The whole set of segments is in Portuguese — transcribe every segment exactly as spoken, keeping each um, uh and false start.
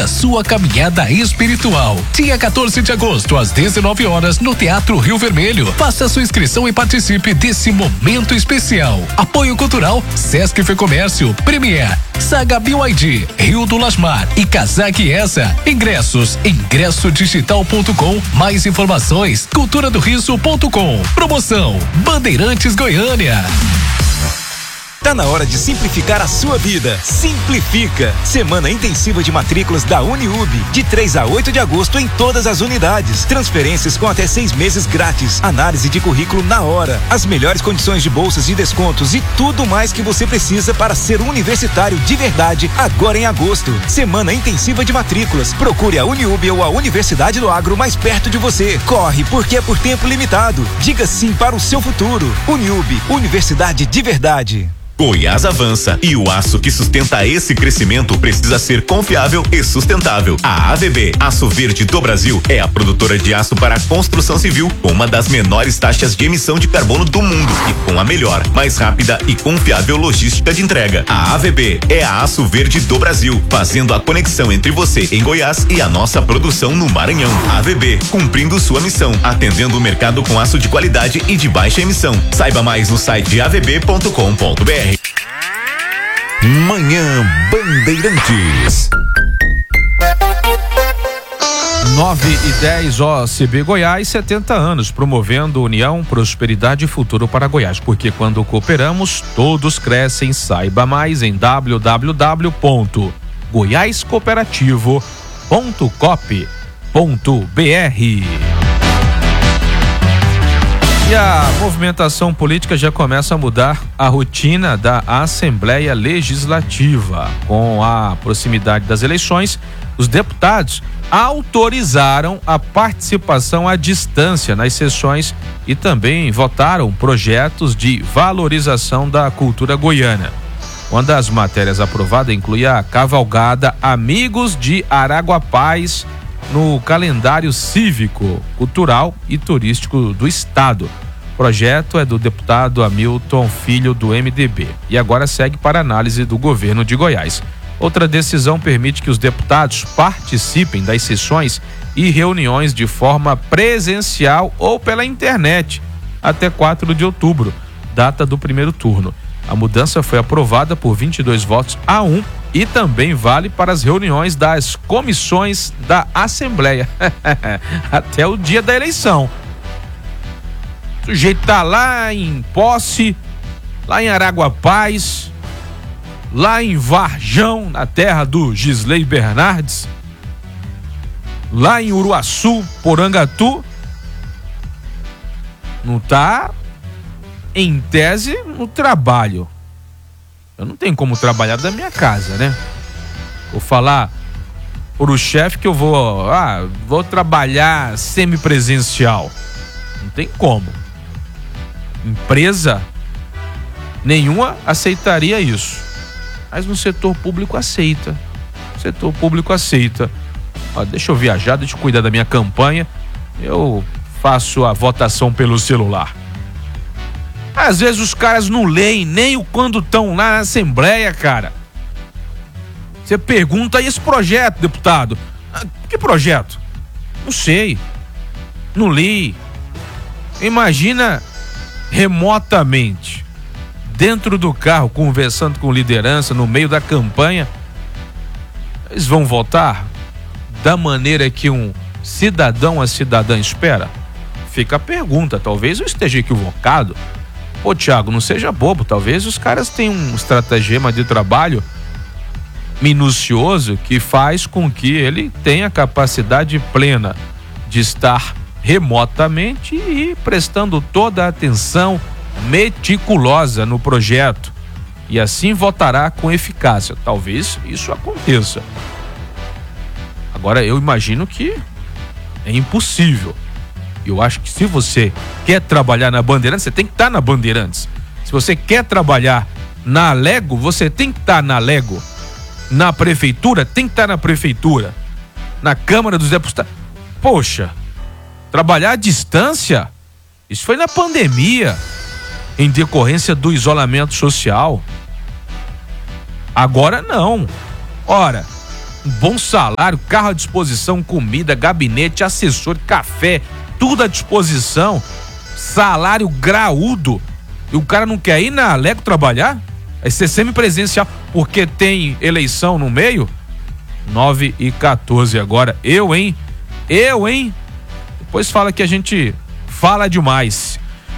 A sua caminhada espiritual. Dia quatorze de agosto, às dezenove horas, no Teatro Rio Vermelho. Faça sua inscrição e participe desse momento especial. Apoio Cultural, Sesc Fecomércio, Premier, Saga B Y D, Rio do Lasmar e Casaque Essa. Ingressos, ingresso digital ponto com. Mais informações, cultura do riso ponto com. Promoção, Bandeirantes Goiânia. Tá na hora de simplificar a sua vida. Simplifica. Semana intensiva de matrículas da Uniub, de três a oito de agosto em todas as unidades. Transferências com até seis meses grátis. Análise de currículo na hora. As melhores condições de bolsas e descontos e tudo mais que você precisa para ser um universitário de verdade agora em agosto. Semana intensiva de matrículas. Procure a Uniub ou a Universidade do Agro mais perto de você. Corre, porque é por tempo limitado. Diga sim para o seu futuro. Uniub, Universidade de verdade. Goiás avança e o aço que sustenta esse crescimento precisa ser confiável e sustentável. A A V B, Aço Verde do Brasil, é a produtora de aço para a construção civil com uma das menores taxas de emissão de carbono do mundo e com a melhor, mais rápida e confiável logística de entrega. A A V B é a Aço Verde do Brasil, fazendo a conexão entre você em Goiás e a nossa produção no Maranhão. A A V B, cumprindo sua missão, atendendo o mercado com aço de qualidade e de baixa emissão. Saiba mais no site a v b ponto com ponto b r. Manhã Bandeirantes. nove e dez, O C B Goiás, setenta anos, promovendo união, prosperidade e futuro para Goiás, porque quando cooperamos, todos crescem. Saiba mais em w w w ponto goiás cooperativo ponto cop ponto b r. E a movimentação política já começa a mudar a rotina da Assembleia Legislativa. Com a proximidade das eleições, os deputados autorizaram a participação à distância nas sessões e também votaram projetos de valorização da cultura goiana. Uma das matérias aprovadas inclui a cavalgada Amigos de Araguapaz no calendário cívico, cultural e turístico do estado. O projeto é do deputado Hamilton Filho, do M D B, e agora segue para análise do governo de Goiás. Outra decisão permite que os deputados participem das sessões e reuniões de forma presencial ou pela internet até quatro de outubro, data do primeiro turno. A mudança foi aprovada por vinte e dois votos a um e também vale para as reuniões das comissões da Assembleia até o dia da eleição. O sujeito tá lá em Posse, lá em Araguapaz, lá em Varjão, na terra do Gisley Bernardes, lá em Uruaçu, Porangatu, não tá em tese no trabalho. Eu não tenho como trabalhar da minha casa, né? Vou falar pro chefe que eu vou, ah, vou trabalhar semipresencial. Não tem como. Empresa nenhuma aceitaria isso. Mas no setor público aceita. O setor público aceita. Ó, deixa eu viajar, deixa eu cuidar da minha campanha. Eu faço a votação pelo celular. Às vezes os caras não leem nem o quando estão lá na Assembleia, cara. Você pergunta, e esse projeto, deputado? Ah, que projeto? Não sei. Não li. Imagina remotamente, dentro do carro, conversando com liderança, no meio da campanha. Eles vão votar da maneira que um cidadão ou cidadã espera? Fica a pergunta, talvez eu esteja equivocado. Pô, Thiago, não seja bobo, talvez os caras tenham um estratagema de trabalho minucioso que faz com que ele tenha capacidade plena de estar remotamente e prestando toda a atenção meticulosa no projeto, e assim votará com eficácia. Talvez isso aconteça. Agora, eu imagino que é impossível. Eu acho que se você quer trabalhar na Bandeirantes, você tem que estar na Bandeirantes. Se você quer trabalhar na Lego, você tem que estar na Lego. Na prefeitura, tem que estar na prefeitura. Na Câmara dos Deputados. Poxa, trabalhar à distância? Isso foi na pandemia, em decorrência do isolamento social. Agora não. Ora, um bom salário, carro à disposição, comida, gabinete, assessor, café, tudo à disposição, salário graúdo, e o cara não quer ir na Alego trabalhar? Vai ser semipresencial, porque tem eleição no meio? nove e quatorze agora. Eu, hein? Eu, hein? Depois fala que a gente fala demais.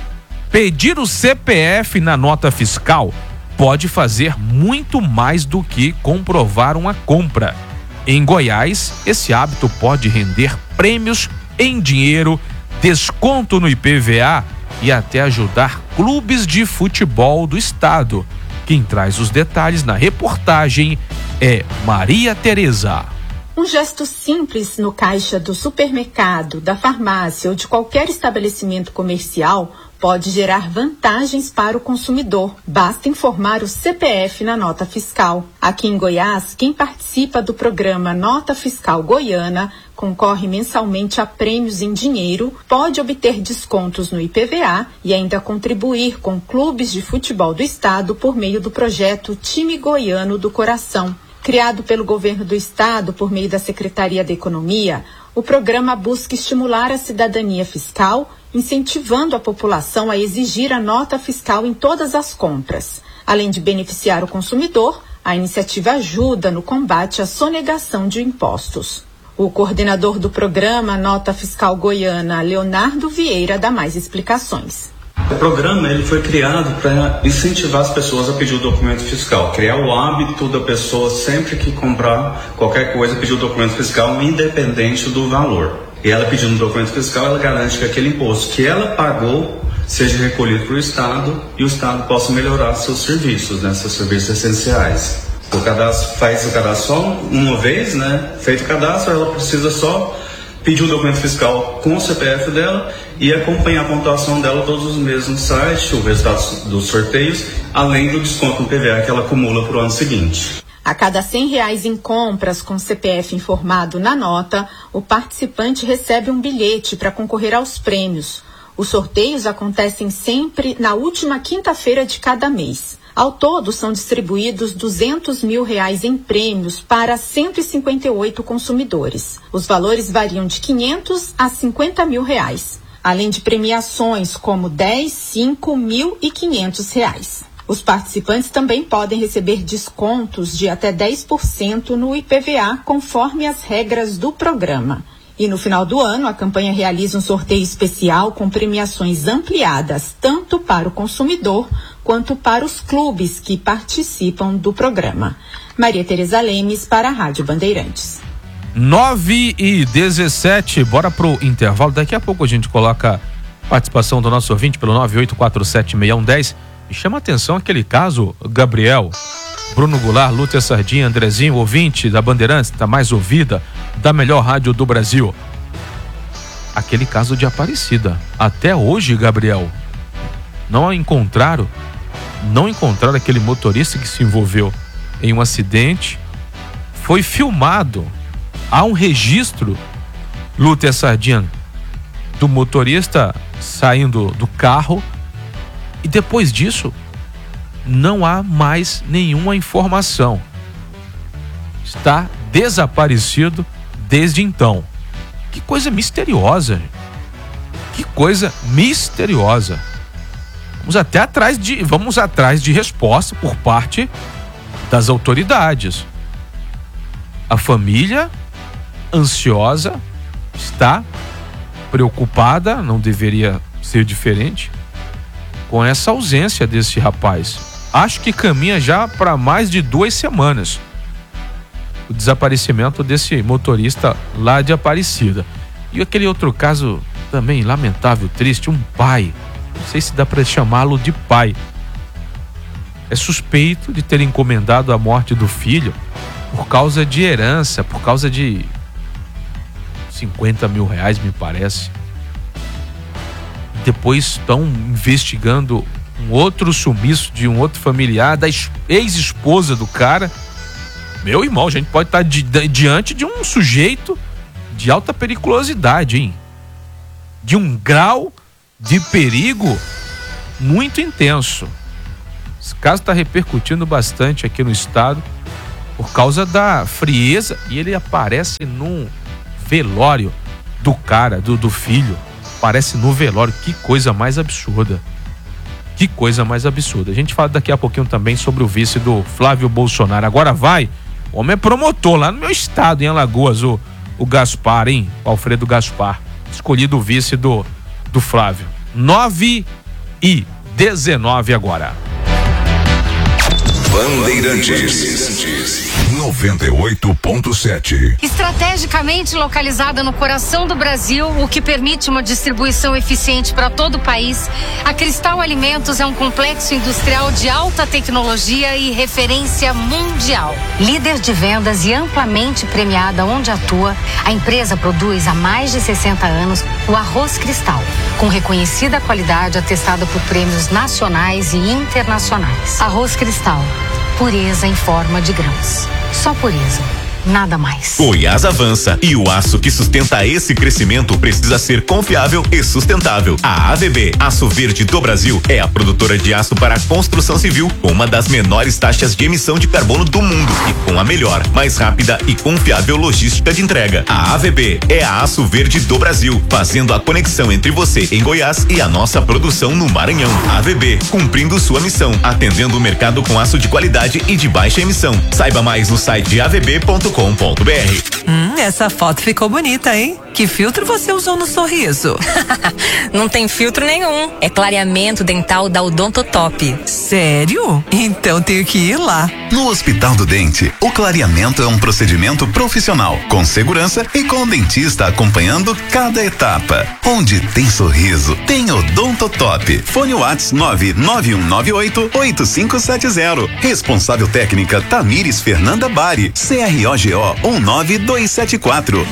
Pedir o C P F na nota fiscal pode fazer muito mais do que comprovar uma compra. Em Goiás, esse hábito pode render prêmios em dinheiro, desconto no I P V A e até ajudar clubes de futebol do estado. Quem traz os detalhes na reportagem é Maria Tereza. Um gesto simples no caixa do supermercado, da farmácia ou de qualquer estabelecimento comercial pode gerar vantagens para o consumidor. Basta informar o C P F na nota fiscal. Aqui em Goiás, quem participa do programa Nota Fiscal Goiana concorre mensalmente a prêmios em dinheiro, pode obter descontos no I P V A e ainda contribuir com clubes de futebol do estado por meio do projeto Time Goiano do Coração. Criado pelo governo do estado por meio da Secretaria da Economia, o programa busca estimular a cidadania fiscal, incentivando a população a exigir a nota fiscal em todas as compras. Além de beneficiar o consumidor, a iniciativa ajuda no combate à sonegação de impostos. O coordenador do programa Nota Fiscal Goiana, Leonardo Vieira, dá mais explicações. O programa ele foi criado para incentivar as pessoas a pedir o documento fiscal, criar o hábito da pessoa sempre que comprar qualquer coisa pedir o documento fiscal independente do valor. E ela pedindo o documento fiscal, ela garante que aquele imposto que ela pagou seja recolhido para o Estado e o Estado possa melhorar seus serviços, né, seus serviços essenciais. O cadastro faz o cadastro só uma vez, né? Feito o cadastro, ela precisa só pedir o documento fiscal com o C P F dela e acompanhar a pontuação dela todos os meses no site, o resultado dos sorteios, além do desconto no I P V A que ela acumula para o ano seguinte. A cada cem reais em compras com C P F informado na nota, o participante recebe um bilhete para concorrer aos prêmios. Os sorteios acontecem sempre na última quinta-feira de cada mês. Ao todo, são distribuídos duzentos mil reais em prêmios para cento e cinquenta e oito consumidores. Os valores variam de quinhentos a cinquenta mil reais, além de premiações como dez, cinco mil e quinhentos reais. Os participantes também podem receber descontos de até dez por cento no I P V A, conforme as regras do programa. E no final do ano, a campanha realiza um sorteio especial com premiações ampliadas, tanto para o consumidor quanto para os clubes que participam do programa. Maria Tereza Lemes para a Rádio Bandeirantes. nove e dezessete, bora pro intervalo. Daqui a pouco a gente coloca a participação do nosso ouvinte pelo nove oito quatro sete seis um um zero. E chama a atenção aquele caso, Gabriel, Bruno Goulart, Lúcia Sardinha, Andrezinho, ouvinte da Bandeirantes, da mais ouvida, da melhor rádio do Brasil. Aquele caso de Aparecida. Até hoje, Gabriel, não encontraram, não encontraram aquele motorista que se envolveu em um acidente. Foi filmado. Há um registro, Lúcia Sardinha, do motorista saindo do carro. E depois disso, não há mais nenhuma informação. Está desaparecido desde então. Que coisa misteriosa. Que coisa misteriosa. Vamos até atrás de, vamos atrás de resposta por parte das autoridades. A família, ansiosa, está preocupada, não deveria ser diferente, com essa ausência desse rapaz. Acho que caminha já para mais de duas semanas o desaparecimento desse motorista lá de Aparecida. E aquele outro caso também lamentável, triste, um pai, não sei se dá para chamá-lo de pai, é suspeito de ter encomendado a morte do filho por causa de herança, por causa de cinquenta mil reais, me parece. Depois estão investigando um outro sumiço de um outro familiar, da ex-esposa do cara. Meu irmão, a gente pode estar di- diante de um sujeito de alta periculosidade, hein? De um grau de perigo muito intenso. Esse caso está repercutindo bastante aqui no estado por causa da frieza, e ele aparece num velório do cara, do, do filho. Aparece no velório. Que coisa mais absurda. Que coisa mais absurda. A gente fala daqui a pouquinho também sobre o vice do Flávio Bolsonaro. Agora vai, o homem é promotor lá no meu estado, em Alagoas, o, o Gaspar, hein? O Alfredo Gaspar, escolhido o vice do, do Flávio. nove e dezenove agora. Bandeirantes noventa e oito ponto sete. Estrategicamente localizada no coração do Brasil, o que permite uma distribuição eficiente para todo o país, a Cristal Alimentos é um complexo industrial de alta tecnologia e referência mundial. Líder de vendas e amplamente premiada onde atua, a empresa produz há mais de sessenta anos o arroz Cristal, com reconhecida qualidade atestada por prêmios nacionais e internacionais. Arroz Cristal, pureza em forma de grãos. Só pureza, nada mais. Goiás avança e o aço que sustenta esse crescimento precisa ser confiável e sustentável. A A V B, Aço Verde do Brasil, é a produtora de aço para a construção civil com uma das menores taxas de emissão de carbono do mundo e com a melhor, mais rápida e confiável logística de entrega. A A V B é a Aço Verde do Brasil, fazendo a conexão entre você em Goiás e a nossa produção no Maranhão. A V B, cumprindo sua missão, atendendo o mercado com aço de qualidade e de baixa emissão. Saiba mais no site a v b ponto com ponto b r. Hum, essa foto ficou bonita, hein? Que filtro você usou no sorriso? Não tem filtro nenhum. É clareamento dental da Odontotop. Sério? Então tenho que ir lá. No Hospital do Dente, o clareamento é um procedimento profissional, com segurança e com o dentista acompanhando cada etapa. Onde tem sorriso, tem Odontotop. Fone WhatsApp nove nove um nove oito oito cinco sete zero. Responsável técnica Tamires Fernanda Bari. C R O G O um nove dois sete quatro.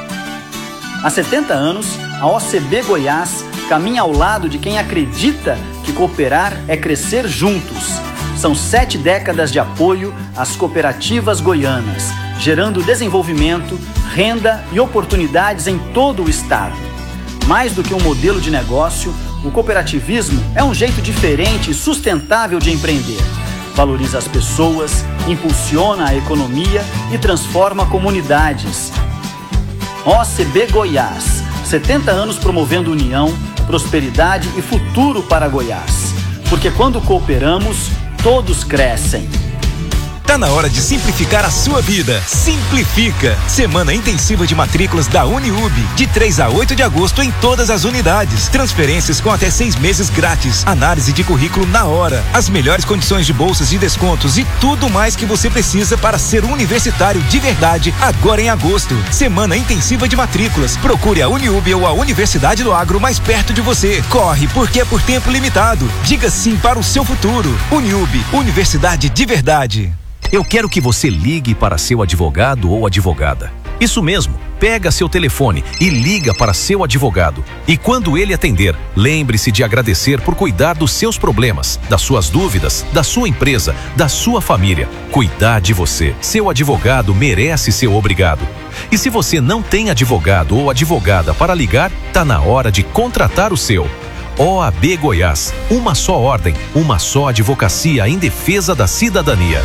Há setenta anos, a O C B Goiás caminha ao lado de quem acredita que cooperar é crescer juntos. São sete décadas de apoio às cooperativas goianas, gerando desenvolvimento, renda e oportunidades em todo o estado. Mais do que um modelo de negócio, o cooperativismo é um jeito diferente e sustentável de empreender. Valoriza as pessoas, impulsiona a economia e transforma comunidades. O C B Goiás, setenta anos promovendo união, prosperidade e futuro para Goiás. Porque quando cooperamos, todos crescem. Tá na hora de simplificar a sua vida. Simplifica. Semana intensiva de matrículas da Uniub. De três a oito de agosto em todas as unidades. Transferências com até seis meses grátis. Análise de currículo na hora. As melhores condições de bolsas e descontos e tudo mais que você precisa para ser universitário de verdade agora em agosto. Semana intensiva de matrículas. Procure a Uniub ou a Universidade do Agro mais perto de você. Corre, porque é por tempo limitado. Diga sim para o seu futuro. Uniub, Universidade de verdade. Eu quero que você ligue para seu advogado ou advogada. Isso mesmo, pega seu telefone e liga para seu advogado. E quando ele atender, lembre-se de agradecer por cuidar dos seus problemas, das suas dúvidas, da sua empresa, da sua família. Cuidar de você. Seu advogado merece ser obrigado. E se você não tem advogado ou advogada para ligar, tá na hora de contratar o seu. O A B Goiás, uma só ordem, uma só advocacia em defesa da cidadania.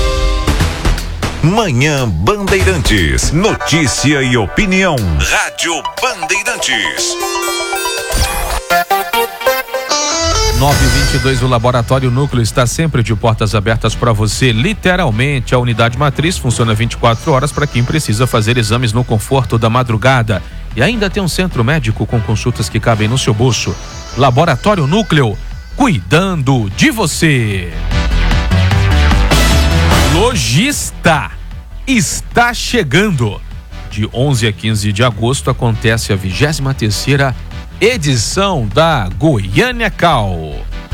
Manhã Bandeirantes. Notícia e opinião. Rádio Bandeirantes. nove e vinte e dois, o Laboratório Núcleo está sempre de portas abertas para você. Literalmente, a unidade matriz funciona vinte e quatro horas para quem precisa fazer exames no conforto da madrugada. E ainda tem um centro médico com consultas que cabem no seu bolso. Laboratório Núcleo, cuidando de você. Logista está chegando. De onze a quinze de agosto acontece a vigésima terceira edição da Goiânia Cal.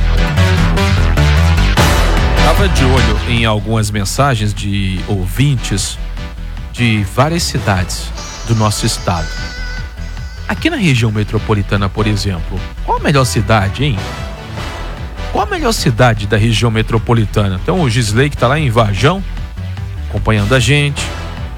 Estava de olho em algumas mensagens de ouvintes de várias cidades do nosso estado. Aqui na região metropolitana, por exemplo, qual a melhor cidade, hein? Qual a melhor cidade da região metropolitana? Então o Gisley, que está lá em Varjão, acompanhando a gente.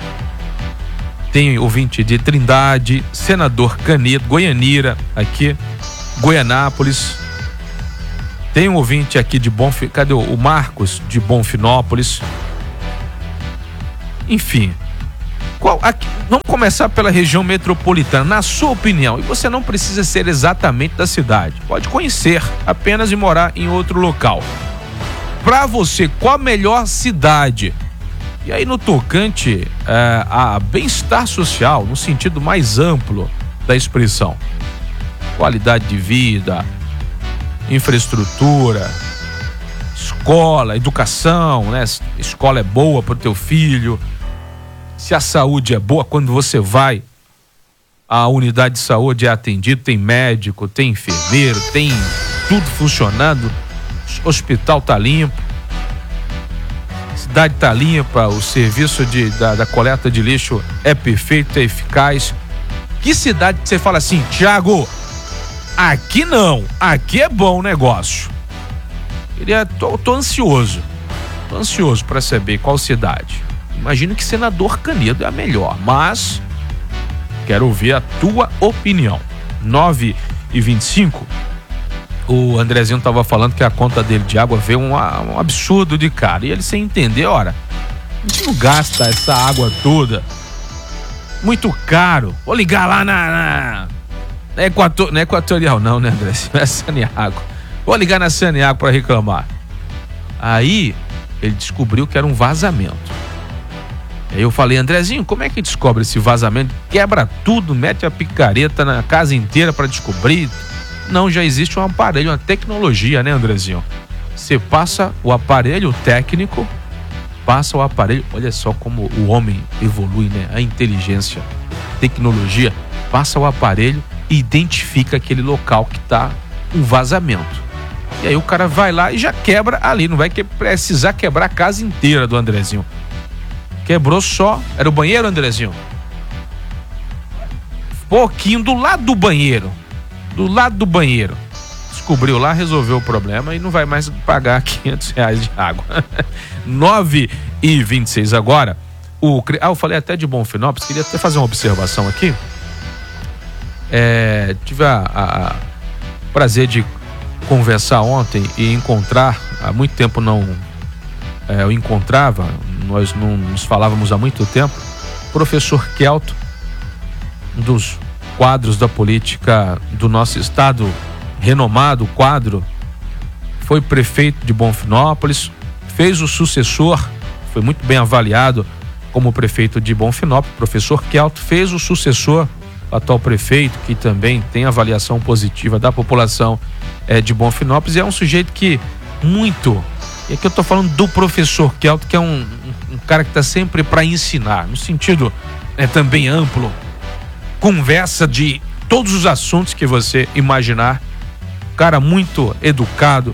Tem ouvinte de Trindade, Senador Canedo, Goianira, aqui, Goianápolis. Tem um ouvinte aqui de Bonfinópolis, cadê o Marcos, de Bonfinópolis. Enfim, qual, aqui, vamos começar pela região metropolitana. Na sua opinião, e você não precisa ser exatamente da cidade, pode conhecer apenas e morar em outro local. Para você, qual a melhor cidade? E aí no tocante é, a bem-estar social, no sentido mais amplo da expressão, qualidade de vida, infraestrutura, escola, educação, né? Escola é boa para o teu filho, se a saúde é boa, quando você vai à unidade de saúde é atendido, tem médico, tem enfermeiro, tem tudo funcionando, o hospital tá limpo, a cidade tá limpa, o serviço de, da, da coleta de lixo é perfeito, é eficaz. Que cidade que você fala assim, Thiago, aqui não, aqui é bom o negócio? Queria, tô, tô ansioso, tô ansioso para saber qual cidade. Imagino que Senador Canedo é a melhor, mas quero ouvir a tua opinião. nove e vinte e cinco, o Andrezinho tava falando que a conta dele de água veio um, um absurdo de cara. E ele sem entender, ora, a gente não gasta essa água toda, muito caro. Vou ligar lá na, na, na Equator, não é Equatorial não, né, Andrezinho? É Saneago. Vou ligar na Saneago para reclamar. Aí ele descobriu que era um vazamento. Aí eu falei, Andrezinho, como é que descobre esse vazamento? Quebra tudo, mete a picareta na casa inteira para descobrir. Não, já existe um aparelho, uma tecnologia, né, Andrezinho? Você passa o aparelho técnico, passa o aparelho, olha só como o homem evolui, né? A inteligência, tecnologia, passa o aparelho e identifica aquele local que tá um vazamento. E aí o cara vai lá e já quebra ali, não vai que precisar quebrar a casa inteira do Andrezinho. Quebrou só, era o banheiro, Andrezinho? Pouquinho do lado do banheiro, do lado do banheiro. Descobriu lá, resolveu o problema e não vai mais pagar quinhentos reais de água. nove e vinte e seis agora. O, ah, eu falei até de Bonfinópolis, queria até fazer uma observação aqui. É, tive a, a, a prazer de conversar ontem e encontrar, há muito tempo não é, eu encontrava, nós não nos falávamos há muito tempo, professor Kelto, um dos quadros da política do nosso estado, renomado quadro, foi prefeito de Bonfinópolis, fez o sucessor, foi muito bem avaliado como prefeito de Bonfinópolis. Professor Kelto fez o sucessor, o atual prefeito, que também tem avaliação positiva da população é, de Bonfinópolis, e é um sujeito que muito, e aqui eu tô falando do professor Kelto, que é um, um, um cara que está sempre para ensinar, no sentido é, também amplo, conversa de todos os assuntos que você imaginar, cara muito educado,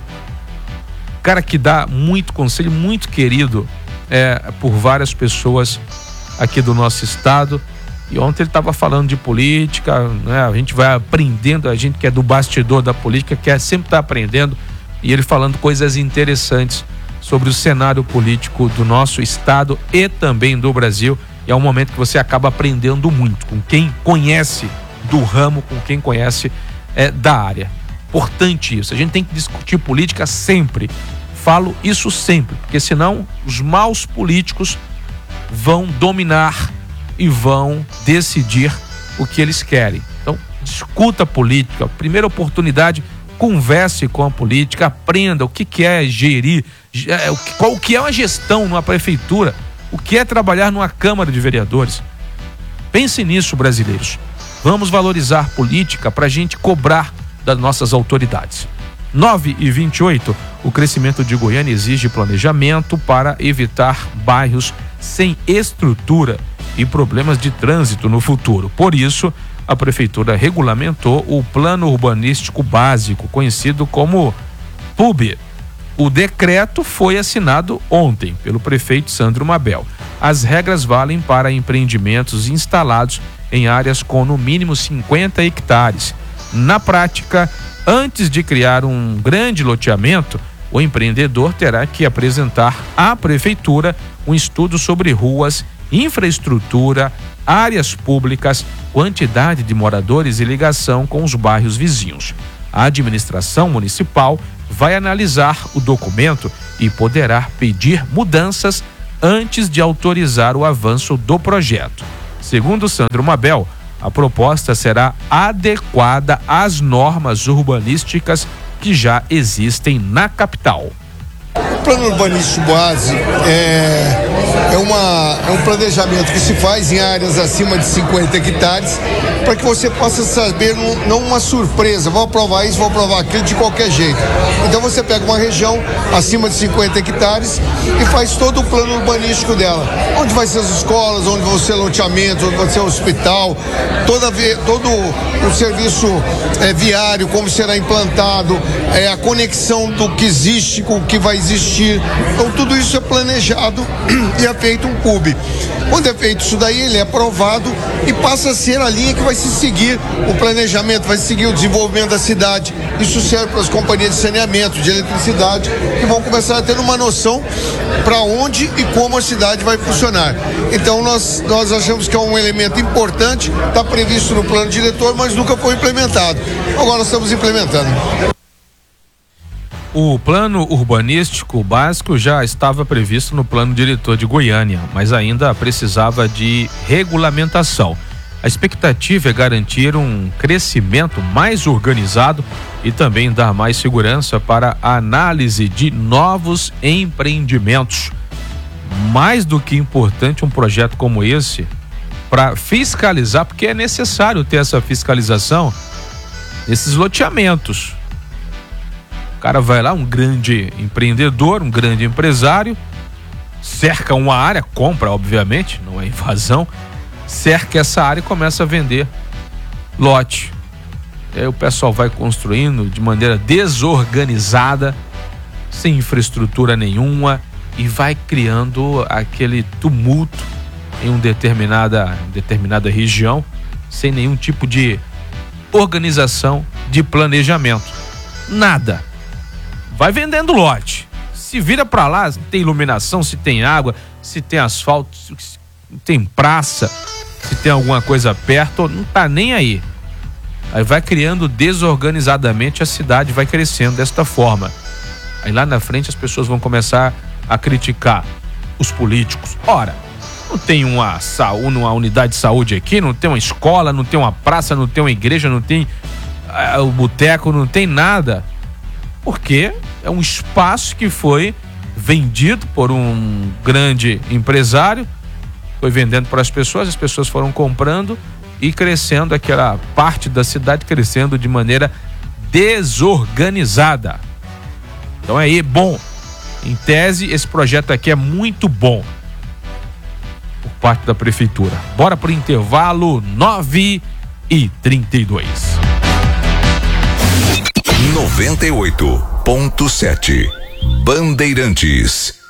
cara que dá muito conselho, muito querido é, por várias pessoas aqui do nosso estado. E ontem ele estava falando de política, né? A gente vai aprendendo, a gente que é do bastidor da política, quer sempre estar tá aprendendo, e ele falando coisas interessantes sobre o cenário político do nosso estado e também do Brasil. E é um momento que você acaba aprendendo muito com quem conhece do ramo, com quem conhece é, da área. Importante isso, a gente tem que discutir política sempre, falo isso sempre, porque senão os maus políticos vão dominar e vão decidir o que eles querem. Então, discuta política, primeira oportunidade, converse com a política, aprenda o que, que é gerir, qual que é uma gestão numa prefeitura, o que é trabalhar numa Câmara de Vereadores. Pense nisso, brasileiros. Vamos valorizar política para a gente cobrar das nossas autoridades. nove e vinte e oito, o crescimento de Goiânia exige planejamento para evitar bairros sem estrutura e problemas de trânsito no futuro. Por isso, a prefeitura regulamentou o Plano Urbanístico Básico, conhecido como P U B. O decreto foi assinado ontem pelo prefeito Sandro Mabel. As regras valem para empreendimentos instalados em áreas com no mínimo cinquenta hectares. Na prática, antes de criar um grande loteamento, o empreendedor terá que apresentar à prefeitura um estudo sobre ruas, infraestrutura, áreas públicas, quantidade de moradores e ligação com os bairros vizinhos. A administração municipal vai analisar o documento e poderá pedir mudanças antes de autorizar o avanço do projeto. Segundo Sandro Mabel, a proposta será adequada às normas urbanísticas que já existem na capital. O plano urbanístico base é, é, uma, é um planejamento que se faz em áreas acima de cinquenta hectares para que você possa saber, um, não uma surpresa, vou aprovar isso, vou aprovar aquilo de qualquer jeito. Então você pega uma região acima de cinquenta hectares e faz todo o plano urbanístico dela. Onde vai ser as escolas, onde vão ser loteamentos, onde vai ser o hospital, toda, todo o serviço é, viário, como será implantado, é, a conexão do que existe com o que vai existir. Então tudo isso é planejado e é feito um C U B. Quando é feito isso daí, ele é aprovado e passa a ser a linha que vai se seguir o planejamento, vai se seguir o desenvolvimento da cidade. Isso serve para as companhias de saneamento, de eletricidade, que vão começar a ter uma noção para onde e como a cidade vai funcionar. Então nós, nós achamos que é um elemento importante, está previsto no plano diretor, mas nunca foi implementado. Agora nós estamos implementando. O plano urbanístico básico já estava previsto no plano diretor de Goiânia, mas ainda precisava de regulamentação. A expectativa é garantir um crescimento mais organizado e também dar mais segurança para a análise de novos empreendimentos. Mais do que importante um projeto como esse para fiscalizar, porque é necessário ter essa fiscalização nesses loteamentos. O cara vai lá, um grande empreendedor, um grande empresário, cerca uma área, compra, obviamente, não é invasão, cerca essa área e começa a vender lote. E aí o pessoal vai construindo de maneira desorganizada, sem infraestrutura nenhuma, e vai criando aquele tumulto em uma determinada, determinada região, sem nenhum tipo de organização, de planejamento. Nada. Vai vendendo lote, se vira pra lá, se tem iluminação, se tem água, se tem asfalto, se tem praça, se tem alguma coisa perto, não tá nem aí. Aí vai criando desorganizadamente, a cidade vai crescendo desta forma. Aí lá na frente as pessoas vão começar a criticar os políticos. Ora, não tem uma saúde, uma unidade de saúde aqui, não tem uma escola, não tem uma praça, não tem uma igreja, não tem uh, o boteco, não tem nada. Porque é um espaço que foi vendido por um grande empresário, foi vendendo para as pessoas, as pessoas foram comprando e crescendo, aquela parte da cidade crescendo de maneira desorganizada. Então aí, bom, em tese esse projeto aqui é muito bom por parte da prefeitura. Bora pro intervalo, nove e trinta e dois. noventa e oito ponto sete Bandeirantes.